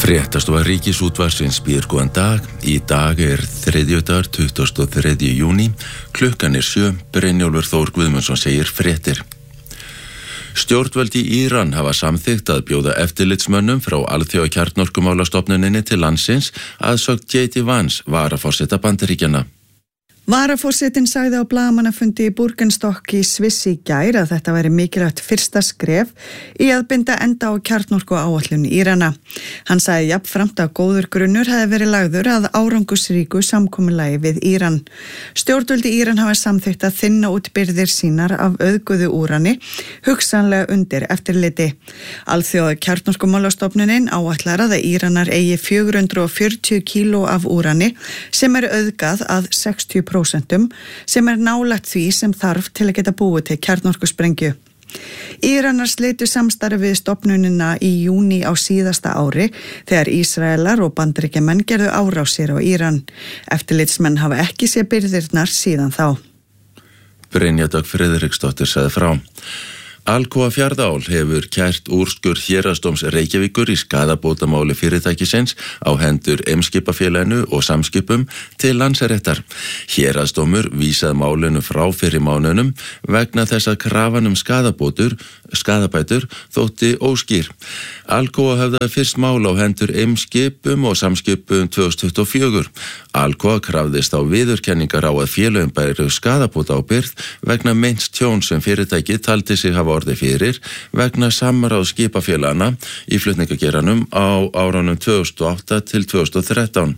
Fréttastofa Ríkisútvarpsins býður góðan dag. Í dag þriðjudagur 23. júní. Klukkan 7. Brynjólfur Þór Guðmundsson segir fréttir. Stjórnvöld í Íran hafa samþykkt að bjóða eftirlitsmönnum frá Alþjóðakjarnorkumálastofnuninni til landsins að sögn J.D. Vance, varaforseta Bandaríkjanna. Varaforsetinn sagði á blaðamannafundi í Burgenstock í Sviss í gær að þetta væri mikilvægt fyrsta skref í að binda enda á kjarnorkuáætlun Írana. Hann sagði jafnframt að góður grunnur hefði verið lagður að árangursríku samkomulagi við Íran. Stjórnvöld í Íran hafa samþykkt að þynna út birgðir sínar af auðguðu úrani, hugsanlega undir eftirliti. Alþjóðakjarnorkumálastofnunin áætlar að Íranar eigi 440 kíló af úrani sem auðgað að 60%, sem nálægt því sem þarf til að geta búið til kjarnorkusprengju. Íranar slitu samstarfi við stofnunina í júní á síðasta ári þegar Ísraelar og Bandaríkjamenn gerðu árásir á Íran. Eftirlitsmenn hafa ekki séð birgðirnar síðan þá. Brynja Dögg Friðriksdóttir sagði frá. Alcoa Fjarðaál hefur kært úrskurð Héraðsdóms Reykjavíkur í skaðabótamáli fyrirtækisins á hendur Eimskipafélaginu og Samskipum til Landsréttar. Héraðsdómur vísað málinu frá fyrir mánuðinum vegna þess að krafan skaðabætur þótti óskýr. Alcoa höfðaði fyrst mál á hendur Eimskipum og Samskipum 2024. Alcoa krafðist á viðurkenningar á að félögum bæru skaðabótaábyrgð vegna meints tjón sem fyrirtæki taldi sig hafa orðið fyrir vegna samráðs skipafélagana í flutningageiranum á árunum 2008 til 2013.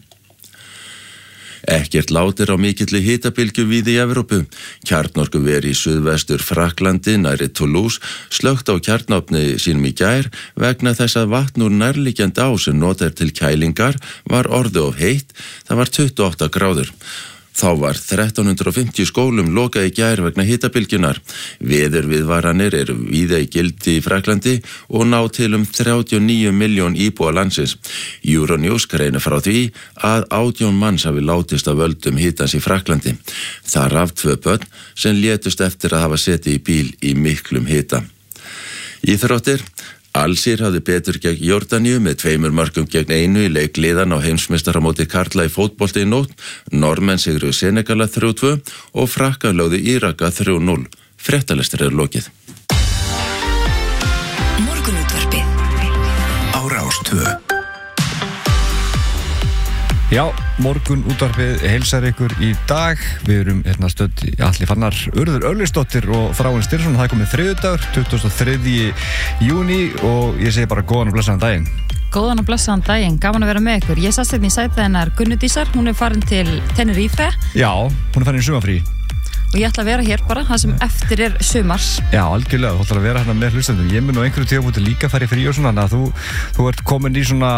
Ekkert látir á mikilli hitabylgju víða í Evrópu. Kjarnorkuver í suðvestur Frakklandi nærri Toulouse slökkt á kjarnofni sínum í gær vegna þess að vatn úr nærliggjandi á sem notar til kælingar var orðið of heitt, það var 28 gráður. Þá var 1350 skólum lokað í gær vegna hitabylgjunar. Veðurviðvaranir eru víða í gildi í Frakklandi og ná til 39 milljón íbúa landsins. Euronews greinir frá því að 18 manns hafi látist af völdum hitans í Frakklandi. Þar af 2 börn sem létust eftir að hafa setið í bíl í miklum hita. Íþróttir. Alsír hafði betur gegn Jordaníu með 2 mörkum gegn 1 í leik liðan á heimsmeistaramóti karla í fótbolta í nótt. Normenn sigruðu Senegala 3-2 og Frakkar lögðu Íraka 3-0. Fréttalestur lokið. Morgunútvarpið á Rás 2. Já, morgunútvarpið heilsar ykkur í dag. Við erum stödd í Atli Fannar Urður Örlygsdóttir og Þráinn Styrrsson. Það komið þriðjudagur, 23. júní og ég segi bara góðan og blessaðan daginn. Góðan og blessaðan daginn, gaman að vera með ykkur. Ég satt hérna í sæti hennar Gunnu Dísar, hún farin til Tenerife. Já, hún farin í sumarfrí. Og ég ætla að vera hér bara, það sem eftir sumars. Já, algjörlega, þú ætlar að vera hérna með hlustendum. Ég mun á einhverju tímabúti líka fara í frí og svona, þannig að þú ert komin í svona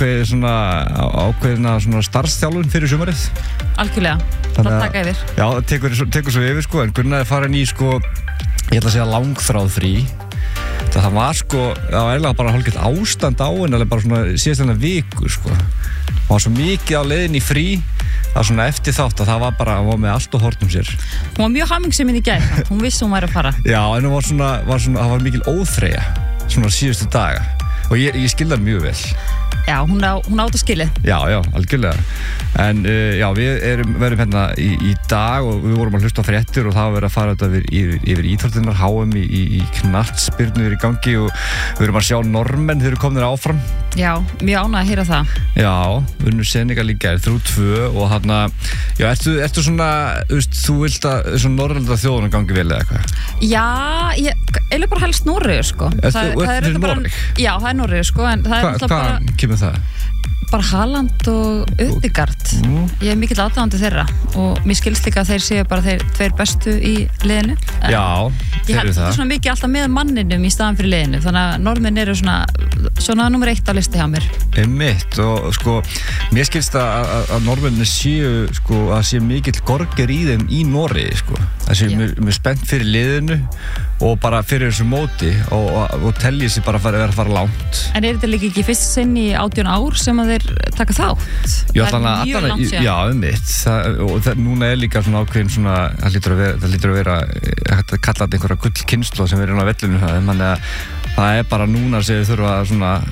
ákveðina svona starfsþjálfun fyrir sumarið. Algjörlega, það taka yfir. Já, það tekur svo yfir en Gunnar farin í ég ætla að segja langþráð frí. Það var það var eiginlega bara hálfgett ástand á henni, alveg bara svona síðast viku Það var svo mikið á leiðin í frí að svona eftir þátt að það var bara, hún var með allt og hortum sér. Hún var mjög hamingjusamur í gær, hún vissi hún væri að fara. Já, en hún það var mikil óþreyja svona síðustu daga og ég skildi það mjög vel. Já, hún átt að skilja. Já, algjörlega. En já, við verðum hérna í dag og við vorum að hlusta á fréttir og það var verið að fara þetta yfir íþróttirnar, HM í knattspyrnu í gangi og við erum að sjá Normenn þeir eru komnir áfram. Já, mjög ánægð að heyra það. Já, unnu Senegal í gær 3-2 og þarna, já, ertu svona, þú vilt að svona Norrlanda þjóðunum gangi vel eða eitthvað? Já, eiginlega bara helst Noregur, Það er Noreg? Já, það er Noregur, en það er Hvaðan kemur það? Bara Haaland og Ødegaard. Ég mikill aðdáandi þeirra og mér skilst líka að þeir séu bara þeir 2 bestu í liðinu. Já, þeir eru það. Ég held svona mikið alltaf með manninum í staðan fyrir liðinu, þannig að Norðmenn eru svona nummer 1 á listi hjá mér. Einmitt og mér skilst að Norðmenn séu að sé mikill gorger í þeim í Noregi Það séu mjög spennt fyrir liðinu og bara fyrir þessu móti og telji sig bara að fara langt. En þetta líka ekki fyrst sinn í 18 ár sem að þeir taka þátt? Já, það er mjög langt síðan. Já, og núna líka svona ákveðin svona, það lítur að vera hægt að kalla þetta einhverja gullkynslóð sem er inn á vellinu þannig að það bara núna sem þau þurfa að svona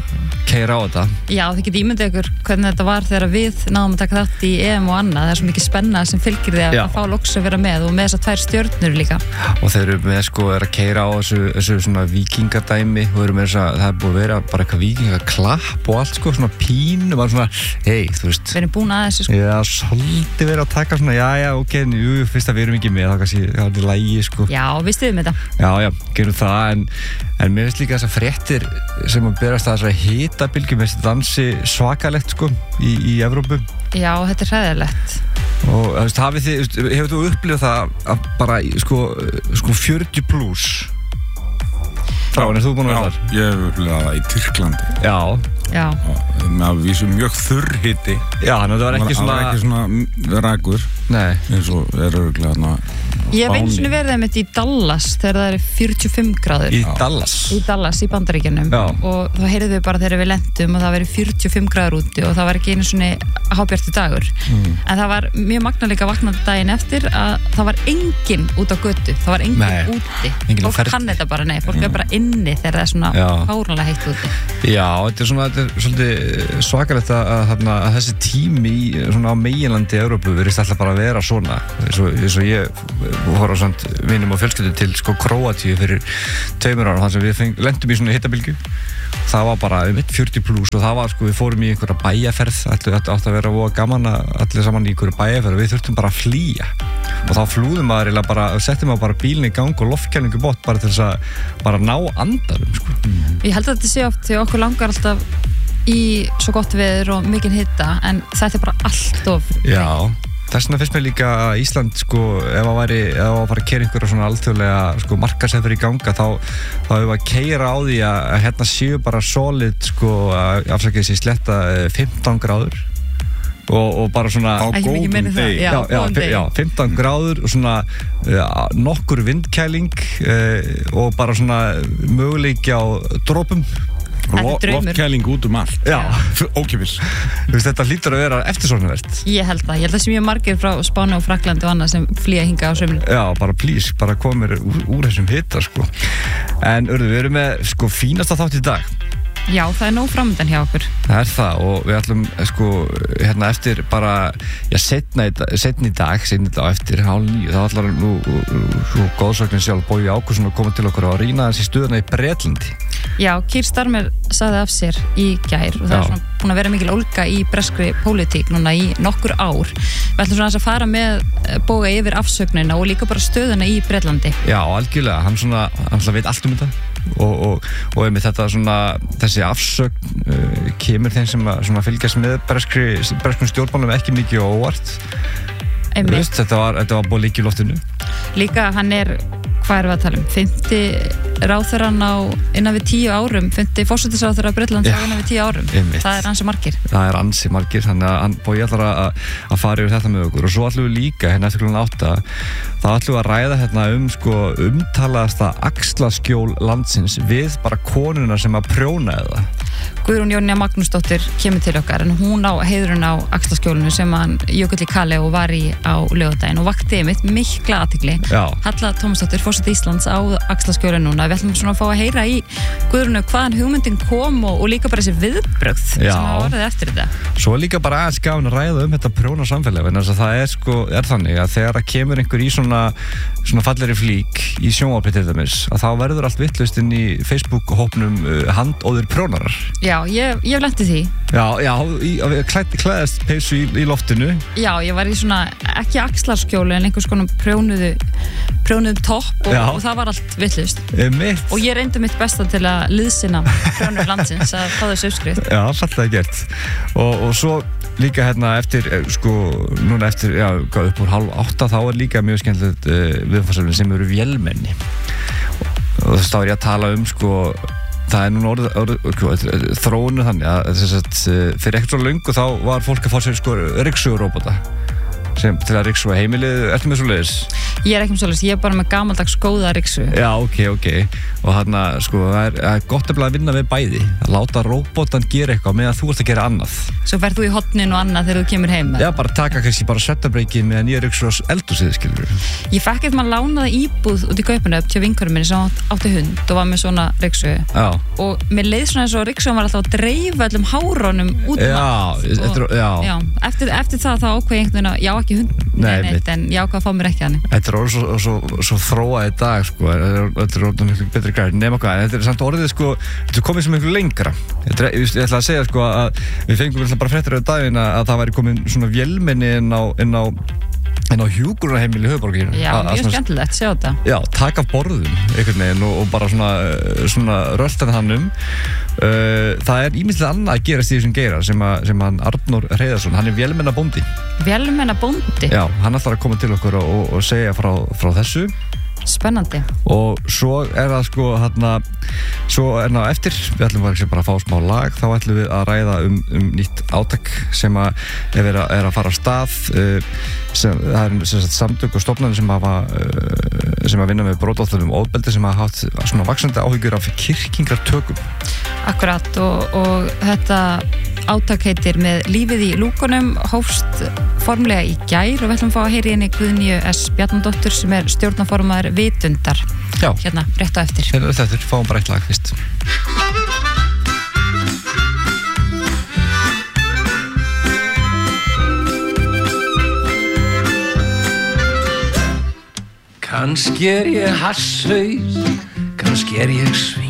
keyra á þetta. Já, þið getið ímyndið ykkur hvernig þetta var þegar við náðum að taka þátt í EM og annað. Það er svo mikið spenna sem fylgir því að fá loks að vera með og með þessar 2 stjörnur líka. Og þeir eru með að keyra á þessu svona vikingadæmi og eru með það er búið að vera bara eitthvað vikingaklapp og allt svona pínu, bara svona, þú veist. Við erum búin að þessu Já, svolítið verið að taka svona, ok, fyrst að við erum ekki með, þá kannski, það er lægi, Já, við stuðum þetta. Já, gerum það, en mér finnst líka þessar fréttir sem að berast að þessari hitabylgju með þessi dansi svakalegt, í Evrópu. Já, þetta er hræðilegt. Og, þú veist, hefur þú upplifað það að bara, 40 plus? Þráin, þú búin að vera þar? Já, ég hef upplifað það í Tyrklandi. Já. Með vísu mjög þurr hiti. Já, þannig að það var ekki svona... Það var ekki svona rakur. Nei. Eins og örugglega þarna... Ég hef einu sinni verið einmitt í Dallas þegar það eru 45 gráður. Í Dallas? Í Dallas, í Bandaríkjunum. Já. Og þá heyrðum við bara þegar við lentum og það verið 45 gráður úti og það var ekki einu svona hábjartur dagur. En það var mjög magnalega vaknandi daginn eftir að það var enginn út á götu. Það var enginn úti. Fólk kann þetta bara, fólk er bara inni þegar það er svona fáránlega heitt úti. Já, þetta er svolítið svakalegt að þessi tími svona á meginlandi Evrópu virðist alltaf bara að vera svona. Eins og ég voru á samt vinum og fjölskyldu til Króatíu fyrir 2 ára þar sem við lentum í svona hitabylgju. Það var bara 40 plus og það var við fórum í einhverja bæjarferð, þetta átti að vera voða gaman allir saman í einhverju bæjarferð og við þurftum bara að flýja og þá flúðum maður eiginlega bara, settum maður bara bílinn í gang og loftkælingu bort bara til þess að bara ná andanum Ég held að þetta sé oft því okkur langar alltaf í svo gott veður og mikinn hita en þetta er bara allt of Já, þess vegna finnst mér líka að Ísland ef að fara að keyra einhverja svona alþjóðlega markaðsefur í ganga þá hefur að keyra á því að hérna séu bara solid afsakið sér sletta 15 gráður og bara svona á góðum degi já, 15 gráður og svona nokkur vindkæling og bara svona möguleiki á dropum loftkæling út allt ókipis þetta hlýtur að vera eftirsóknarvert ég held það sem ég margir frá Spáni og Fraklandi og annað sem flýja hinga á sömlu já, bara please, bara komir úr þessum hita en við erum með fínasta þátt í dag Já, það er nóg framöndan hjá okkur. Það er það og við ætlum hérna eftir bara seinna í dag á eftir 8:30 þá ætlar nú góðsögnin sjálf Bogi Ágústsson að koma til okkur og rýna þessi stöðuna í Bretlandi. Já, Keir Starmer sagði af sér í gær og það er svona búin að vera mikil ólga í breskri pólitík núna í nokkur ár. Við ætlum svona að fara með Boga yfir afsögnina og líka bara stöðuna í Bretlandi. Já, algjörlega, hann veit allt um þetta og einmitt þetta þessi afsögn kemur þeim sem fylgjast með breskum stjórnmálum ekki mikið óvart. Þetta var búið líka í loftinu. Líka hann hvað erum við að tala um? 50 ráðherran innan við 10 árum, 50 forsætisráðherra Bretlands innan við 10 árum. Það er ansi margir. Það er ansi margir, þannig að hann Bogi ætlar að fara yfir þetta með okkur og svo ætlum við líka hérna eftir klukkan 8 þá ætlum við að ræða hérna umtalaðasta axlaskjól landsins við bara konuna sem að prjónaði það. Guðrún Jónína Magnúsdóttir kemur til okkar en hún á heiðurinn á axlaskjólinu sem hann Jökull í Kalli og var í á laugardaginn og vakti einmitt mikla athygli. Halla Tómasdóttir, forseti Íslands á axlaskjólinu núna. Við ætlum svona að fá að heyra í Guðrúnu hvaðan hugmyndin kom og líka bara þessi viðbrögð sem hafa orðið eftir þetta. Svo líka bara aðeins gaman að ræða þetta prjóna samfélag en það er þannig að þegar það kemur einhver í svona falleri flík í sjónvarpi til dæmis að þá verður allt vitlaust inn í Facebook-hópnum handóðir prjónarar. Já, ég hef lentið því. Já, klæðast peysu í loftinu. Já, ég var í svona, ekki axlarskjólu en einhvers konar prjónuðum topp og það var allt vitlaust. Og ég reyndi mitt besta til að liðsinna prjónur landsins að fá þessu uppskrift. Já, fallega gert. Og svo líka hérna eftir, núna eftir, upp úr 7:30 þá er líka mjög skemmtilegt viðfangsefni sem eru vélmenni. Og þess þá er ég að tala það er núna þróunu þannig að fyrir ekkert svo löngu þá var fólk að fá sér ryksuguróbota til að ryksuga heimilið. Ertu með svo leiðis? Ég ekki svoleiðis, ég bara með gamaldags góða ryksu. Já, ok. Og þarna, sko, það er gott að vinna við bæði. Að láta róbótan gera eitthvað meðan þú ert að gera annað. Svo ferð þú í hotnin og annað þegar þú kemur heim? Já, bara taka kannski bara svettabreyki meðan ég ryksu á eldhúsið, skilur. Ég fekk eitthvað að lánaði íbúð út í Kaupmannahöfn til vinkonum minni sem átti hund og var með svona ryksu. Já. Og mér leið svona eins og ryksuðan var alltaf að dreifa öllum hárunum út eftir það þá ákveði einhvern veginn já, ekki hund, neitt, en ég ákvað að fá mér ekki hann. Þetta er orðið svo þróað í dag, sko, þetta er orðið miklu betri gæri, nema hvað, þetta er samt orðið, sko, þetta er komið svo miklu lengra. Ég ætla að segja, sko, að við fengum bara fréttir á daginn að það væri komin svona vélmenni inn á hjúkrunarheimili í höfuðborginni. Já, mjög skemmtilegt, sjá þetta. Já, taka borðum einhvern veginn og bara svona röltan hannum. Það er ýmislega annað að gerast í þessum geira sem hann Arnór Hreiðarsson, hann er vélmennabóndi. Vélmennabóndi? Já, hann ætlar að koma til okkur og segja frá þessu. Spennandi. Og svo er það sko eftir, við ætlum bara að fá smá lag, þá ætlum við að ræða um nýtt átak sem er að fara af stað. Það er samtök og stofnanir sem að vinna með brotaþolum ofbeldi sem hafa haft svona vaxandi áhyggjur af kirkingartökum. Akkurat og þetta átak heitir Með lífið í lúkunum, hófst formlega í gær og við ætlum að fá að heyra henni Guðnýju S. Bjarnadóttur sem er stjórnarformaður Vitundar. Já. Hérna, rétt á eftir. Hérna eftir, fáum bara eitt lag fyrst. Kannski ég hasshaus, kannski ég svín.